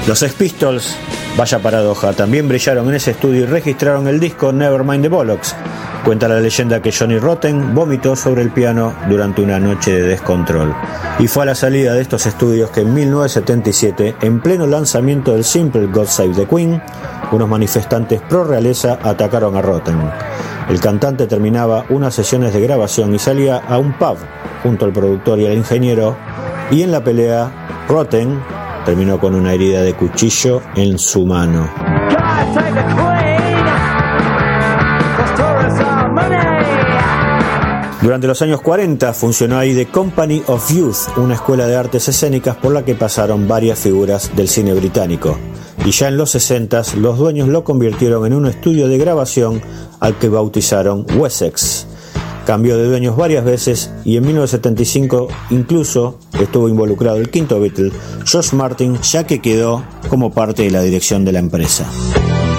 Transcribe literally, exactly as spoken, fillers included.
Los Sex Pistols, vaya paradoja, también brillaron en ese estudio y registraron el disco Nevermind the Bollocks. Cuenta la leyenda que Johnny Rotten vomitó sobre el piano durante una noche de descontrol. Y fue a la salida de estos estudios que en mil novecientos setenta y siete, en pleno lanzamiento del simple God Save the Queen, unos manifestantes pro realeza atacaron a Rotten. El cantante terminaba unas sesiones de grabación y salía a un pub junto al productor y al ingeniero, y en la pelea Rotten terminó con una herida de cuchillo en su mano. Durante los años cuarenta funcionó ahí The Company of Youth, una escuela de artes escénicas por la que pasaron varias figuras del cine británico. Y ya en los sesenta los dueños lo convirtieron en un estudio de grabación al que bautizaron Wessex. Cambió de dueños varias veces y en mil novecientos setenta y cinco incluso estuvo involucrado el quinto Beatle, George Martin, ya que quedó como parte de la dirección de la empresa.